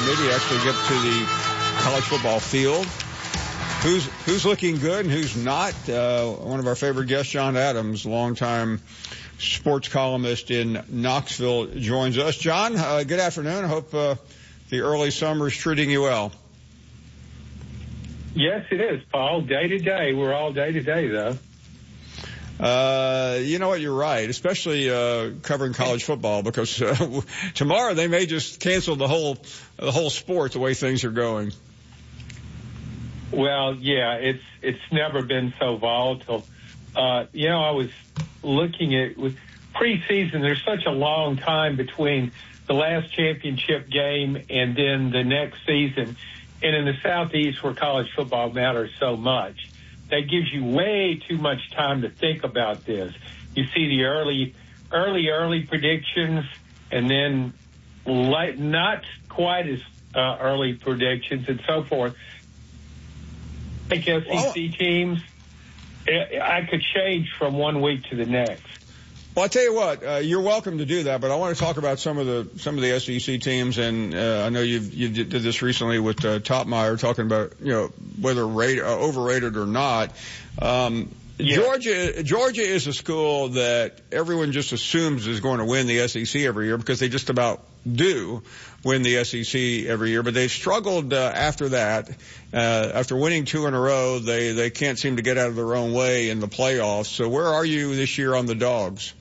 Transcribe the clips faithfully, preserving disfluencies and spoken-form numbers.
maybe actually get to the college football field. Who's who's looking good and who's not? Uh, one of our favorite guests, John Adams, longtime sports columnist in Knoxville, joins us. John, uh, good afternoon. I hope uh, the early summer is treating you well. Yes, it is, Paul. Day to day. We're all day to day, though. Uh, you know what? You're right, especially uh, covering college football, because uh, tomorrow they may just cancel the whole the whole sport the way things are going. Well, yeah, it's it's never been so volatile. Uh, you know, I was looking at with preseason. There's such a long time between the last championship game and then the next season, and in the Southeast, where college football matters so much, that gives you way too much time to think about this. You see the early, early, early predictions, and then light, not quite as uh, early predictions and so forth. Like S E C teams, I could change from one week to the next. Well, I tell you what, uh, you're welcome to do that, but I want to talk about some of the some of the S E C teams, and uh, I know you've you did this recently with uh, Topmeyer, talking about you know whether rate, uh, overrated or not. Um, yeah. Georgia Georgia is a school that everyone just assumes is going to win the S E C every year, because they just about do win the S E C every year, but they've struggled uh, after that. Uh, after winning two in a row, they, they can't seem to get out of their own way in the playoffs. So where are you this year on the Dogs?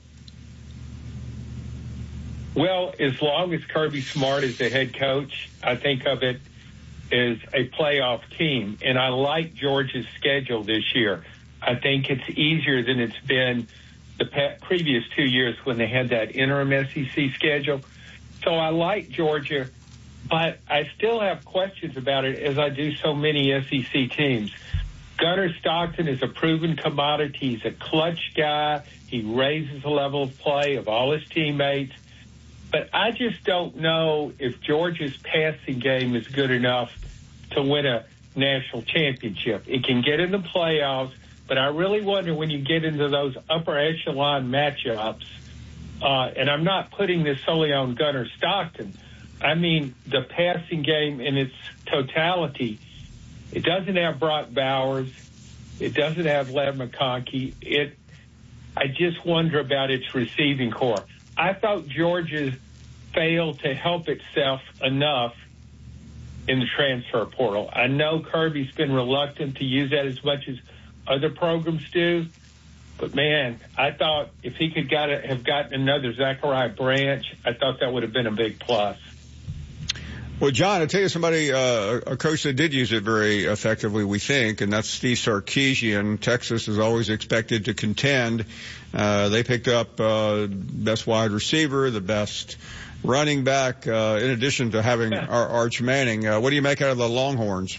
Well, as long as Kirby Smart is the head coach, I think of it as a playoff team. And I like Georgia's schedule this year. I think it's easier than it's been the previous two years when they had that interim S E C schedule. So I like Georgia, but I still have questions about it, as I do so many S E C teams. Gunnar Stockton is a proven commodity. He's a clutch guy. He raises the level of play of all his teammates. But I just don't know if Georgia's passing game is good enough to win a national championship. It can get in the playoffs, but I really wonder when you get into those upper echelon matchups, Uh, and I'm not putting this solely on Gunnar Stockton. I mean, the passing game in its totality. It doesn't have Brock Bowers. It doesn't have Lev McConkey. It, I just wonder about its receiving core. I thought Georgia failed to help itself enough in the transfer portal. I know Kirby's been reluctant to use that as much as other programs do. But, man, I thought if he could got it, have gotten another Zachariah Branch, I thought that would have been a big plus. Well, John, I'll tell you somebody, uh, a coach that did use it very effectively, we think, and that's Steve Sarkisian. Texas is always expected to contend. Uh, they picked up uh best wide receiver, the best running back, uh, in addition to having yeah. our Arch Manning. Uh, what do you make out of the Longhorns?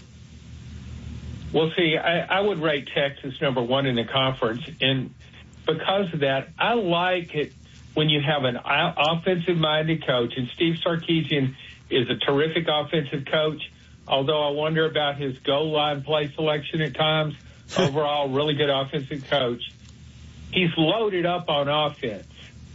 Well, see, I, I would rate Texas number one in the conference, and because of that, I like it when you have an offensive-minded coach, and Steve Sarkisian is a terrific offensive coach, although I wonder about his goal line play selection at times. Overall, really good offensive coach. He's loaded up on offense.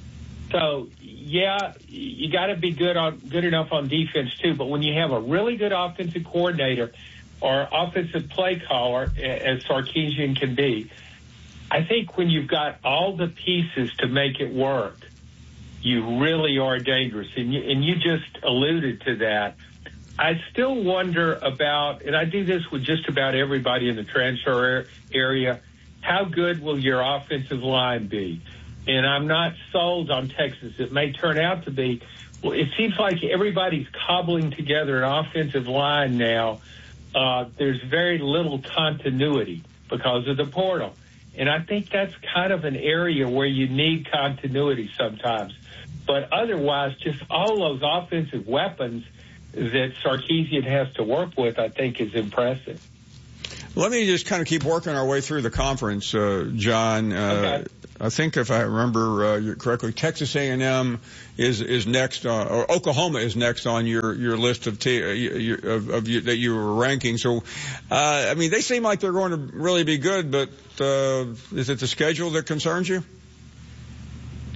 So, yeah, you got to be good on good enough on defense, too, but when you have a really good offensive coordinator or offensive play caller, as Sarkisian can be, I think when you've got all the pieces to make it work, you really are dangerous. And you, and you just alluded to that. I still wonder about, and I do this with just about everybody in the transfer area, how good will your offensive line be? And I'm not sold on Texas. It may turn out to be. Well, it seems like everybody's cobbling together an offensive line now. Uh, there's very little continuity because of the portal. And I think that's kind of an area where you need continuity sometimes. But otherwise, just all those offensive weapons that Sarkisian has to work with, I think, is impressive. Let me just kind of keep working our way through the conference, uh, John. Uh, okay. I think if I remember uh, correctly, Texas A and M is is next, uh, or Oklahoma is next on your your list of t- uh, your, of, of you, that you were ranking. So, uh, I mean, they seem like they're going to really be good, but uh, is it the schedule that concerns you?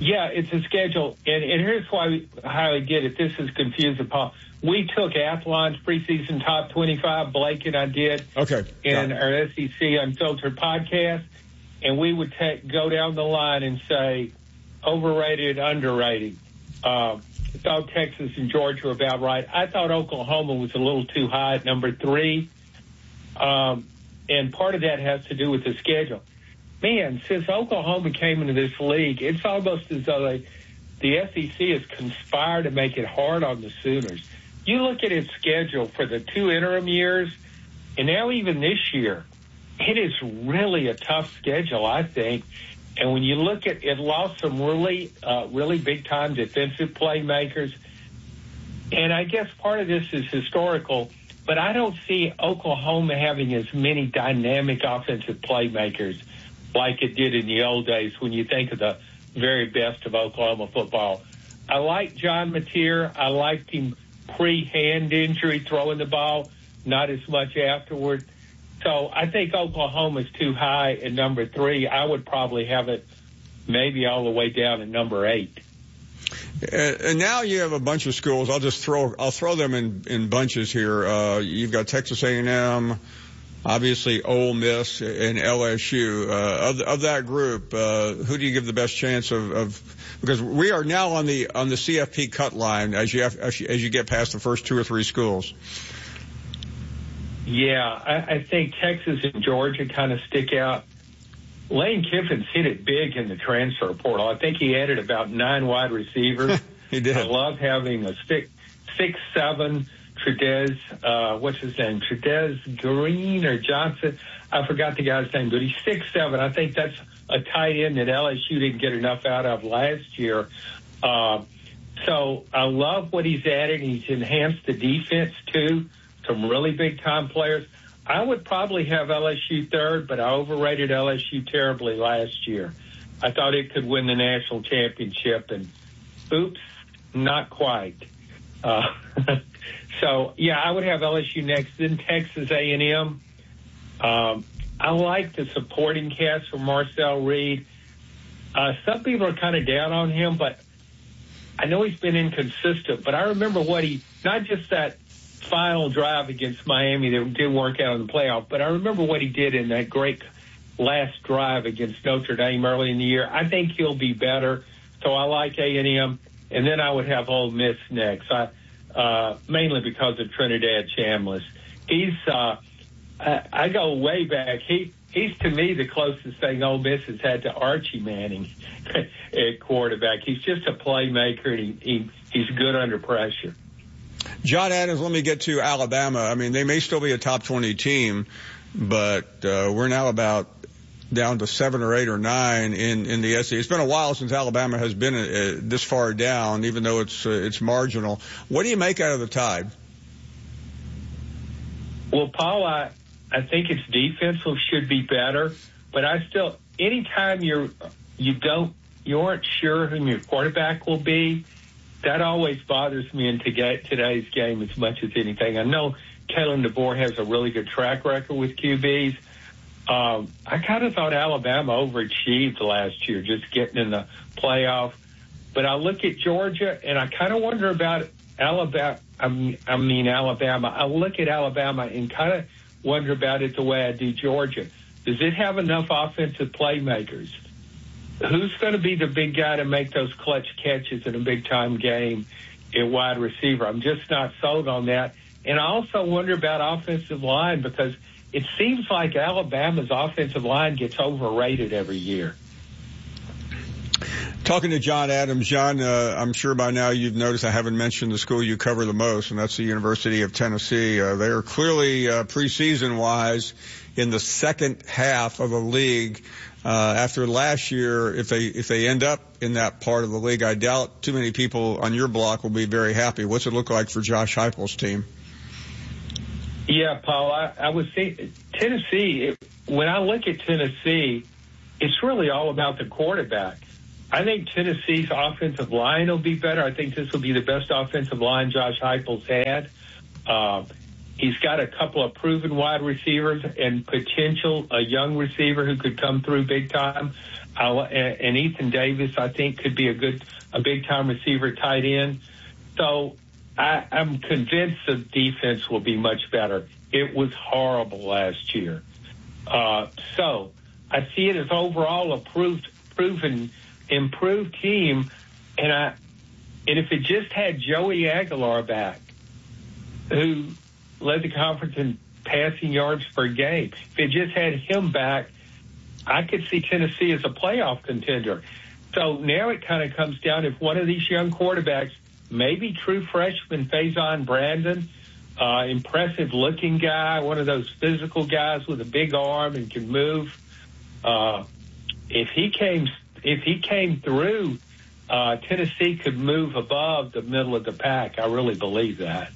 Yeah, it's a schedule, and, and here's why we, how I get it. This is confusing, Paul. We took Athlon's preseason top twenty-five, Blake and I did, okay, in our S E C Unfiltered podcast, and we would take, go down the line and say overrated, underrated. Um, I thought Texas and Georgia were about right. I thought Oklahoma was a little too high at number three, um, and part of that has to do with the schedule. Man, since Oklahoma came into this league, it's almost as though they, the S E C has conspired to make it hard on the Sooners. You look at its schedule for the two interim years, and now even this year, it is really a tough schedule, I think. And when you look at it, lost some really, uh, really big-time defensive playmakers. And I guess part of this is historical, but I don't see Oklahoma having as many dynamic offensive playmakers like it did in the old days when you think of the very best of Oklahoma football. I like John Mateer. I liked him pre-hand injury throwing the ball, not as much afterward. So I think Oklahoma's too high at number three. I would probably have it maybe all the way down at number eight. And now you have a bunch of schools. I'll just throw I'll throw them in, in bunches here. Uh, you've got Texas A and M, obviously Ole Miss, and L S U. Uh, of, of that group, uh, who do you give the best chance of, of? Because we are now on the on the C F P cut line as you have, as you, as you get past the first two or three schools. Yeah, I, I think Texas and Georgia kind of stick out. Lane Kiffin's hit it big in the transfer portal. I think he added about nine wide receivers. He did. I love having a six, six, seven Tredez, uh, what's his name? Tredez Green or Johnson? I forgot the guy's name, but he's six, seven. I think that's a tight end that L S U didn't get enough out of last year. Uh, so I love what he's added. He's enhanced the defense too. Some really big time players. I would probably have L S U third, but I overrated L S U terribly last year. I thought it could win the national championship, and oops, not quite. Uh, so, yeah, I would have L S U next, then Texas A and M. Um, I like the supporting cast for Marcel Reed. Uh, some people are kind of down on him, but I know he's been inconsistent. But I remember what he, not just that final drive against Miami that didn't work out in the playoff, but I remember what he did in that great last drive against Notre Dame early in the year. I think he'll be better, so I like A and M, and then I would have Ole Miss next, I, uh, mainly because of Trinidad Chambliss. He's, uh, I, I go way back. He He's, to me, the closest thing Ole Miss has had to Archie Manning at quarterback. He's just a playmaker, and he, he he's good under pressure. John Adams, let me get to Alabama. I mean, they may still be a top twenty team, but uh, we're now about down to seven or eight or nine in, in the S E C. It's been a while since Alabama has been uh, this far down, even though it's uh, it's marginal. What do you make out of the Tide? Well, Paul, I, I think its defense should be better, but I still, anytime you're you don't you aren't sure who your quarterback will be, that always bothers me in today's game as much as anything. I know Kalen DeBoer has a really good track record with Q Bs. Um, I kind of thought Alabama overachieved last year, just getting in the playoff. But I look at Georgia, and I kind of wonder about Alabama. I mean, I mean Alabama. I look at Alabama and kind of wonder about it the way I do Georgia. Does it have enough offensive playmakers? Who's going to be the big guy to make those clutch catches in a big-time game at wide receiver? I'm just not sold on that. And I also wonder about offensive line, because it seems like Alabama's offensive line gets overrated every year. Talking to John Adams. John, uh, I'm sure by now you've noticed I haven't mentioned the school you cover the most, and that's the University of Tennessee. Uh, they are clearly uh, preseason-wise in the second half of the league. Uh, after last year, if they if they end up in that part of the league, I doubt too many people on your block will be very happy. What's it look like for Josh Heupel's team? Yeah, Paul, I, I would say Tennessee, it, when I look at Tennessee, it's really all about the quarterback. I think Tennessee's offensive line will be better. I think this will be the best offensive line Josh Heupel's had. Uh, He's got a couple of proven wide receivers and potential a young receiver who could come through big time. I'll, and Ethan Davis, I think, could be a good, a big-time receiver tight end. So I, I'm convinced the defense will be much better. It was horrible last year. Uh, so I see it as overall a proved, proven, improved team. And I, and if it just had Joey Aguilar back, who led the conference in passing yards per game, if it just had him back, I could see Tennessee as a playoff contender. So now it kind of comes down, if one of these young quarterbacks, maybe true freshman Faison Brandon, uh, impressive looking guy, one of those physical guys with a big arm and can move. Uh, if he came, if he came through, uh, Tennessee could move above the middle of the pack. I really believe that.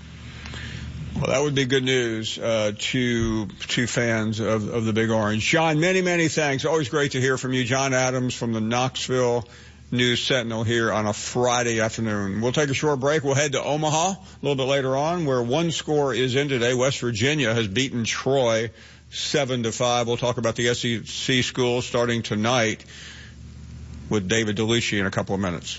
Well, that would be good news uh, to to fans of, of the Big Orange. John, many, many thanks. Always great to hear from you. John Adams from the Knoxville News Sentinel here on a Friday afternoon. We'll take a short break. We'll head to Omaha a little bit later on, where one score is in today. West Virginia has beaten Troy seven to five. We'll talk about the S E C schools starting tonight with David DeLucia in a couple of minutes.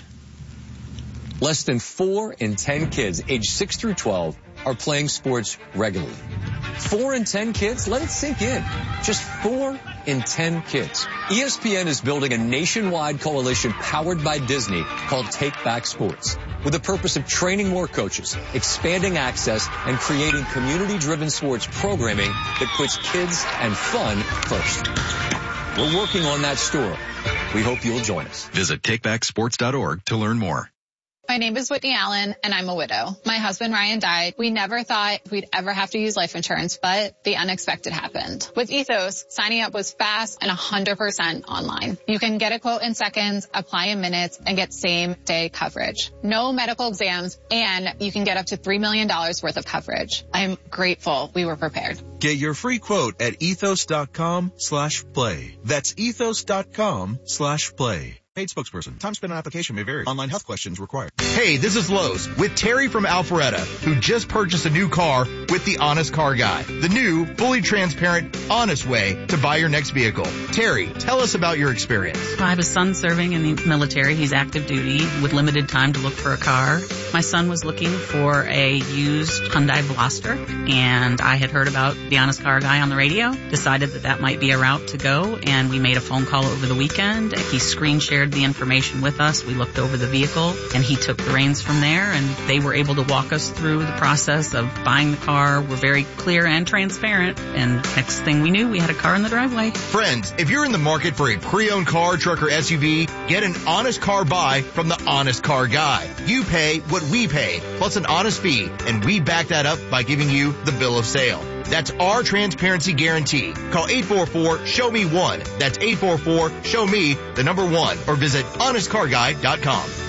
Less than four in ten kids aged six through twelve are playing sports regularly. Four in ten kids? Let it sink in. Just four in ten kids. E S P N is building a nationwide coalition powered by Disney called Take Back Sports, with the purpose of training more coaches, expanding access, and creating community-driven sports programming that puts kids and fun first. We're working on that story. We hope you'll join us. Visit take back sports dot org to learn more. My name is Whitney Allen, and I'm a widow. My husband, Ryan, died. We never thought we'd ever have to use life insurance, but the unexpected happened. With Ethos, signing up was fast and one hundred percent online. You can get a quote in seconds, apply in minutes, and get same-day coverage. No medical exams, and you can get up to three million dollars worth of coverage. I'm grateful we were prepared. Get your free quote at ethos.com slash play. That's ethos.com slash play. Paid spokesperson. Time spent on application may vary. Online health questions required. Hey, this is Lowe's with Terry from Alpharetta, who just purchased a new car with the Honest Car Guy. The new, fully transparent, honest way to buy your next vehicle. Terry, tell us about your experience. I have a son serving in the military. He's active duty with limited time to look for a car. My son was looking for a used Hyundai Veloster, and I had heard about the Honest Car Guy on the radio, decided that that might be a route to go, and we made a phone call over the weekend. He screen shared the information with us. We looked over the vehicle, and he took the reins from there, and they were able to walk us through the process of buying the car. We're very clear and transparent, and next thing we knew, we had a car in the driveway. Friends, if you're in the market for a pre-owned car, truck, or S U V, get an honest car buy from the Honest Car Guy. You pay what we pay, plus an honest fee, and we back that up by giving you the bill of sale. That's our transparency guarantee. Call eight four four, show me one. That's eight four four, show me the number one, or visit honest car guy dot com.